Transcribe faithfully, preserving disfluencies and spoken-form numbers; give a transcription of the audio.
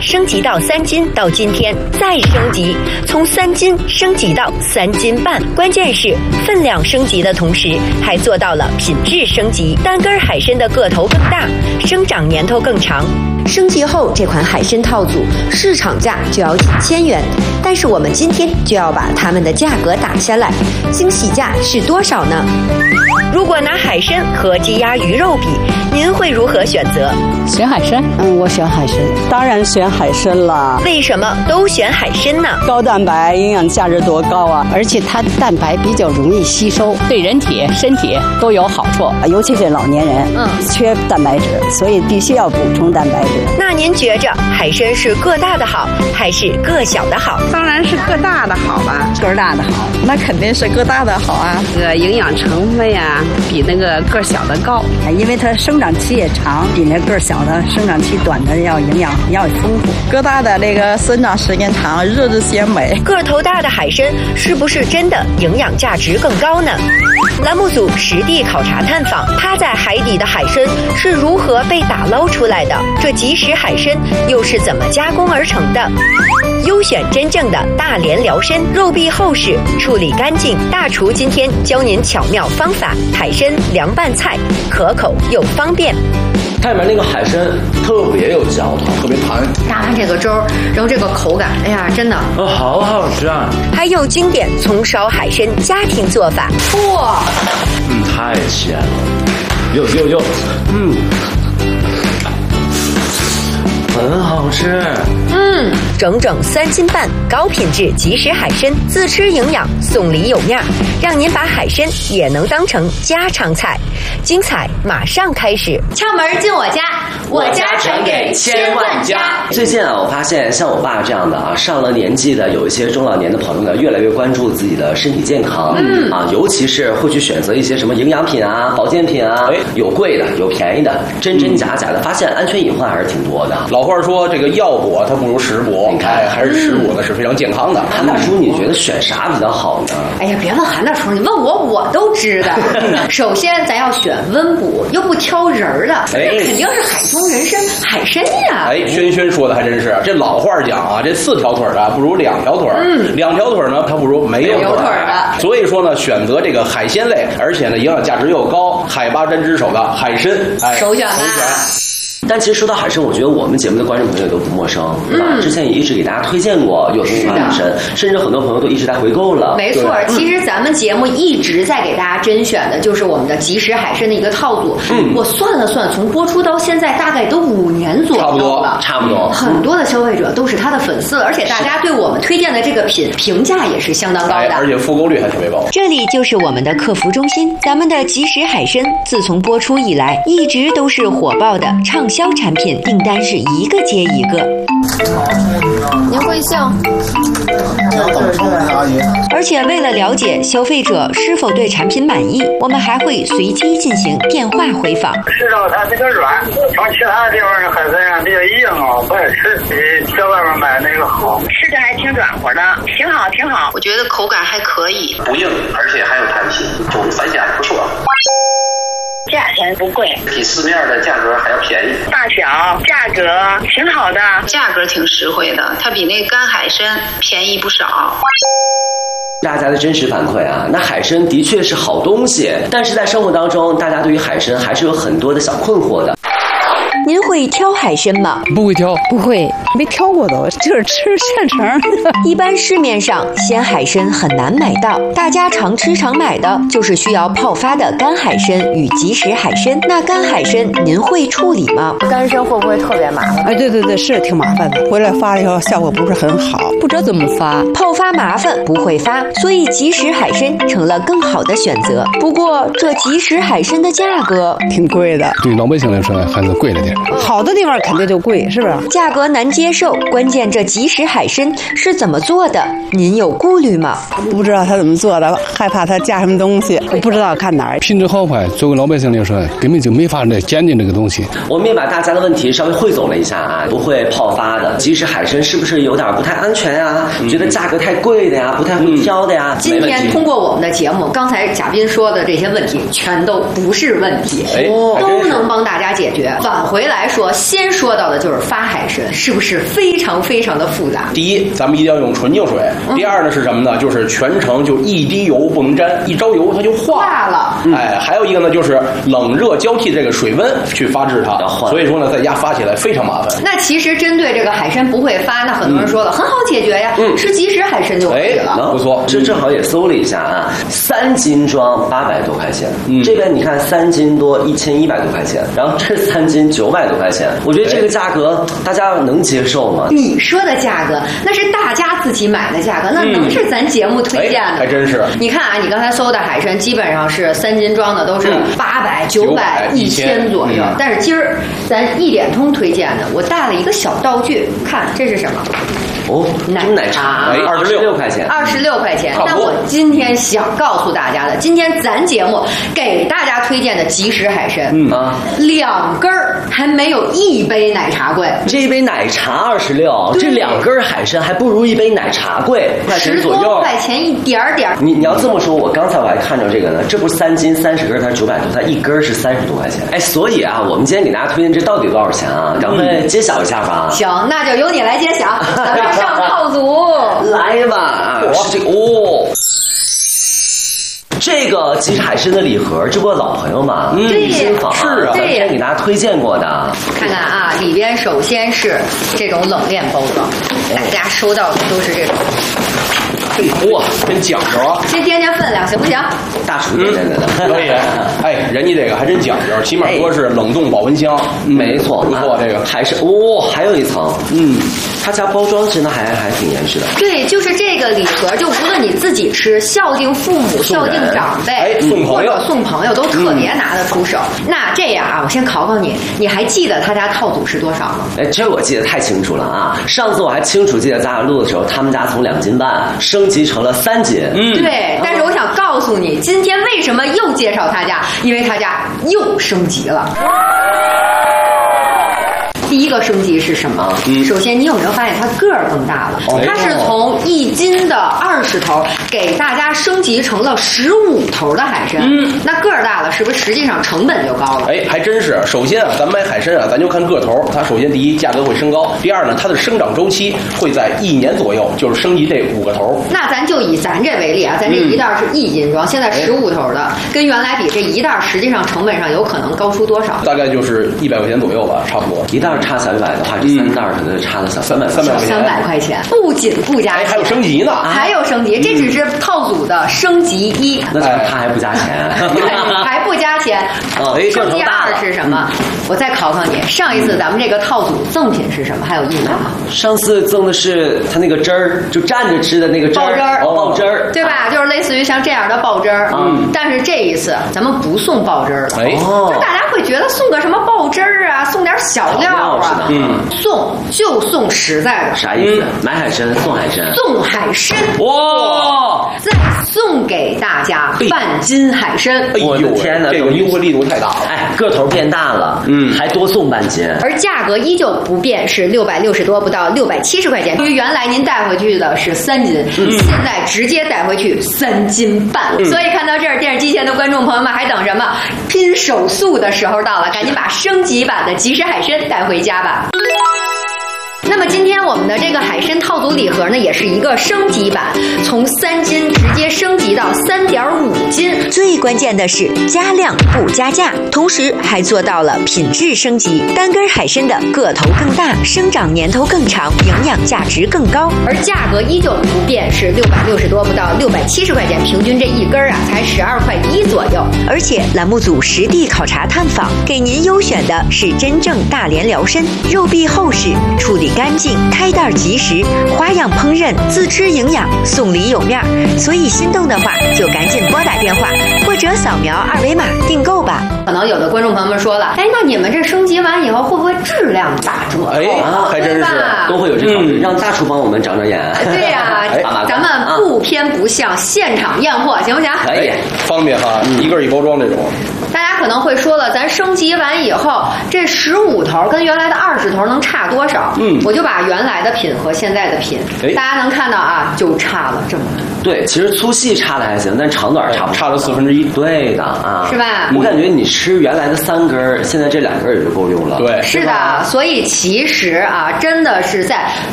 升级到三斤，到今天再升级，从三斤升级到三斤半。关键是分量升级的同时，还做到了品质升级，单根海参的个头更大，生长年头更长。升级后，这款海参套组市场价就要几千元，但是我们今天就要把它们的价格打下来，惊喜价是多少呢？如果拿海参和鸡鸭鱼肉比，您会如何选择？ 选海参。 嗯，我选海参，当然选海参了。 为什么都选海参呢？ 高蛋白，营养价值多高啊！而且它蛋白比较容易吸收， 对人体身体都有好处， 尤其是老年人，嗯，缺蛋白质，所以必须要补充蛋白质。 那您觉着海参是个大的好，还是个小的好？ 当然是个大的好吧， 个大的好， 那肯定是个大的好啊。这个营养成分呀，比那个个小的高， 因为它生长期也长，比那个小的生长期短的要营养要丰富。 个大的那个生长时间长，日子鲜美。 个头大的海参是不是真的营养价值更高呢？栏目组实地考察探访，趴在海底的海参是如何被打捞出来的？这即食海参又是怎么加工而成的？优选真正的大连辽参，肉壁厚实，处理干净。大厨今天教您巧妙方法，海参凉拌菜，可口又方便。 它里面那个海参特别有嚼头，特别弹。 搭完这个粥，然后这个口感，哎呀，真的， 哦，好好吃啊！ 还有经典葱烧海参家庭做法，哇， 嗯，太鲜了，有有有，嗯。很好吃， 嗯，整整三斤半，高品质即食海参，自吃营养，送礼有面，让您把海参也能当成家常菜。精彩马上开始， 敲门进我家，我家传给千万家。 最近啊，我发现像我爸这样的啊，上了年纪的有一些中老年的朋友呢，越来越关注自己的身体健康，嗯啊，尤其是会去选择一些什么营养品啊、保健品啊，有贵的，有便宜的，真真假假的，发现安全隐患还是挺多的。 老话说这个药补它不如食补，你看还是食补呢是非常健康的。 韩大叔，你觉得选啥比较好呢？ 哎呀，别问韩大叔，你问我我都知道。首先咱要选温补又不挑人儿的，那肯定是海中人参海参呀。 哎，轩轩说的还真是，这老话讲啊，这四条腿的不如两条腿，嗯，两条腿呢它不如没有腿的。所以说呢，选择这个海鲜类，而且呢营养价值又高，海拔针之首的海参，哎， 首选吧。 但其实说到海参，我觉得我们节目的观众朋友都不陌生，对吧？嗯、之前也一直给大家推荐过有中华海参，甚至很多朋友都一直在回购了。 没错，其实咱们节目一直在给大家甄选的就是我们的即食海参的一个套组。嗯，我算了算，从播出到现在大概都五年左右了， 差不多。 很多的消费者都是他的粉丝，而且大家对我们推荐的这个品评价也是相当高的， 哎、而且复购率还特别高。 这里就是我们的客服中心，咱们的即食海参自从播出以来，一直都是火爆的畅销产品，订单是一个接一个。 您贵姓？ 而且为了了解消费者是否对产品满意，我们还会随机进行电话回访。 吃着它比较软，从其他的地方的海参啊比较硬啊，不爱吃，比在外面买那个好。 吃着还挺软和的，挺好挺好，我觉得口感还可以， 不硬，而且还有弹性，就反响不错。 价钱不贵， 比市面的价格还要便宜。 大小价格挺好的，价格挺实惠的，它比那干海参便宜不少。 大家的真实反馈啊，那海参的确是好东西，但是在生活当中，大家对于海参还是有很多的小困惑的。 您会挑海参吗？ 不会挑， 不会，没挑过都，就是吃现成的。 一般市面上鲜海参很难买到，大家常吃常买的就是需要泡发的干海参与即食海参。那干海参您会处理吗？ 干参会不会特别麻烦？ 哎，对对对，是挺麻烦的，回来发了以后效果不是很好， 不知道怎么发。 泡发麻烦，不会发，所以即食海参成了更好的选择。不过这即食海参的价格挺贵的， 对老百姓来说还是贵了点。 好的地方肯定就贵，是不是？ 价格难接受，关键这即食海参是怎么做的？您有顾虑吗？ 不知道他怎么做的，害怕他加什么东西，不知道看哪儿。 品质好坏，作为老百姓来说，根本就没法来鉴定这个东西。 我们也把大家的问题稍微汇总了一下啊，不会泡发的即食海参是不是有点不太安全啊？嗯、觉得价格太贵的呀，不太会挑的呀？ 嗯、今天通过我们的节目，刚才嘉宾说的这些问题，全都不是问题，哎、都能帮大家解决。返回来说。 说，先说到的就是发海参，是不是非常非常的复杂？ 第一，咱们一定要用纯净水。嗯、第二呢是什么呢？就是全程就一滴油不能沾，一着油它就化, 化了。 哎，还有一个呢就是冷热交替这个水温去发制它，所以说呢在家发起来非常麻烦。 那其实针对这个海参不会发，那很多人说了、嗯、很好解决呀，嗯、吃即食海参就可以了。 哎、 不错， 这正好也搜了一下啊，三斤装八百多块钱，嗯、这边你看三斤多一千一百多块钱，然后这三斤九百多块钱，我觉得这个价格大家能接受吗？ 你说的价格那是大家自己买的价格，那能是咱节目推荐的？ 嗯哎、还真是。 你看啊，你刚才搜的海参基本上是三斤装的，都是八百、九百、一千左右。嗯、但是今儿咱一点通推荐的，我带了一个小道具，看这是什么？ 哦，奶奶茶， 哎，二十六块钱， 二十六块钱。但我今天想告诉大家的，今天咱节目给大家推荐的即食海参，嗯啊，两根儿还没有一杯奶茶贵。 这一杯奶茶二十六，这两根海参还不如一杯奶茶贵， 十多块钱一点点。 你你要这么说，我刚才我还看着这个呢，这不是三斤三十根，它是九百多，它一根是三十多块钱。哎，所以啊，我们今天给大家推荐这到底多少钱啊？赶快揭晓一下吧。 行，那就由你来揭晓。咱们上套组来吧，是这个哦。这个即食海参的礼盒，这不老朋友嘛？ 嗯， 新坊是啊， 之前给大家推荐过的。 看看啊，里边首先是这种冷链包装，大家收到的都是这种。 哇，真讲究啊！ 先掂掂分量，行不行？ 大厨点点的， 可以。哎，人家这个还真讲究，起码说是冷冻保温箱， 没错， 不错。这个还是哦，还有一层，嗯，他家包装真的还还挺严实的。 对，就是这个礼盒，就无论你自己吃、孝敬父母、孝敬长辈， 哎，送朋友或者送朋友，都特别拿得出手。那这样啊，我先考考你，你还记得他家套组是多少吗？ 哎，这我记得太清楚了啊！上次我还清楚记得咱俩录的时候，他们家从两斤半升级成了三斤。 嗯，对。但是我想告诉你，今天为什么又介绍他家？因为他家又升级了。第一个升级是什么？嗯、首先，你有没有发现它个儿更大了？哦、它是从一斤的二十头给大家升级成了十五头的海参。嗯，那个儿大了，是不是实际上成本就高了？ 哎，还真是。首先啊，咱买海参啊，咱就看个头，它首先第一价格会升高，第二呢，它的生长周期会在一年左右，就是升级这五个头。 那咱就以咱这为例啊，咱这一袋是一斤装，嗯、现在十五头的，跟原来比，这一袋实际上成本上有可能高出多少？ 大概就是一百块钱左右吧，差不多。 一袋差三百的话，这三袋可能差了小三百三百块钱。 三百块钱，不仅不加钱， 还有升级呢， 还有升级，这只是套组的升级一。 那他还不加钱， 还不加钱。升级二是什么？我再考考你，上一次咱们这个套组赠品是什么？还有印象吗？ 上次赠的是他那个汁儿，就蘸着吃的那个汁儿， 爆汁儿， 爆汁儿， 对吧？就是类似于像这样的爆汁儿。嗯，但是这一次咱们不送爆汁儿了。哎，就大家会觉得送个什么爆汁儿啊，送点小料啊，嗯，送就送实在的。 啥意思？买海参送海参， 送海参， 哇！ 再送给大家半斤海参。 哎呦天哪，这个优惠力度太大了。 哎，个头变大了，嗯，还多送半斤， 而价格依旧不变，是六百六十多，不到六百七十块钱。由于原来您带回去的是三斤，嗯、现在直接带回去三斤半。嗯、所以看到这儿，电视机前的观众朋友们还等什么？拼手速的时候到了，赶紧把升级版的即食海参带回家吧。那么今天我们的这个海参套组礼盒呢，也是一个升级版，从三斤直接升级到三点五斤。 最关键的是加量不加价，同时还做到了品质升级。单根海参的个头更大，生长年头更长，营养价值更高， 而价格依旧不变，是六百六十多，不到六百七十块钱，平均这一根啊才十二块一左右。 而且栏目组实地考察探访，给您优选的是真正大连辽参，肉壁厚实，处理干净，开袋即食，花样烹饪，自吃营养，送礼有面。所以心动的话就赶紧拨打电话或者扫描二维码订购吧。 可能有的观众朋友们说了，哎，那你们这升级完以后会不会质量打折？ 哎，还真是都会有这考虑，让大厨帮我们长长眼。 对呀，咱们不偏不向，现场验货行不行？ 可以， 方便哈，一个一包装这种。 大家可可能会说了，咱升级完以后，这十五头跟原来的二十头能差多少？嗯，我就把原来的品和现在的品，大家能看到啊，就差了这么多。 对，其实粗细差的还行，但长短差不多， 差了四分之一。 对的啊， 是吧？ 我感觉你吃原来的三根，现在这两根也就够用了。 对， 是的。所以其实啊，真的是在